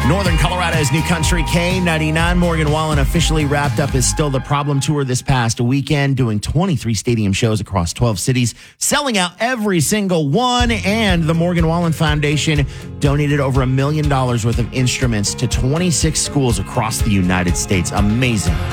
Northern Colorado's New Country K99. Morgan Wallen officially wrapped up his Still the Problem tour this past weekend, doing 23 stadium shows across 12 cities, selling out every single one. And the Morgan Wallen Foundation donated over $1 million worth of instruments to 26 schools across the United States. Amazing.